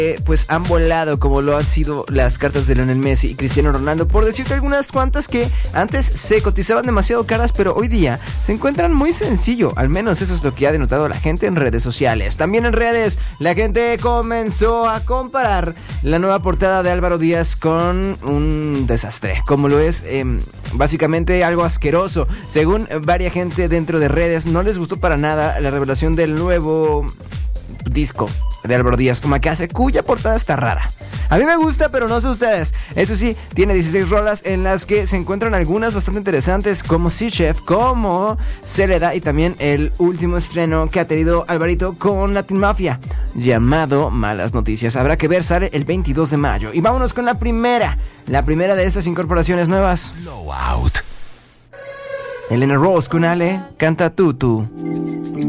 pues han volado como lo han sido las cartas de Lionel Messi y Cristiano Ronaldo, por decirte algunas cuantas que antes se cotizaban demasiado caras, pero hoy día se encuentran muy sencillo. Al menos eso es lo que ha denotado la gente en redes sociales. También en redes la gente comenzó a comparar la nueva portada de Álvaro Díaz con un desastre, como lo es básicamente algo asqueroso. Según varias gente dentro de redes, no les gustó para nada la revelación del nuevo disco de Álvaro Díaz Omakase, cuya portada está rara. A mí me gusta, pero no sé ustedes. Eso sí, tiene 16 rolas en las que se encuentran algunas bastante interesantes, como Sea Chef, como Celeda, y también el último estreno que ha tenido Alvarito con Latin Mafia, llamado Malas Noticias. Habrá que ver, sale el 22 de mayo. Y vámonos con la primera de estas incorporaciones nuevas. Blowout. Elena Rose con Ale, canta Tutu.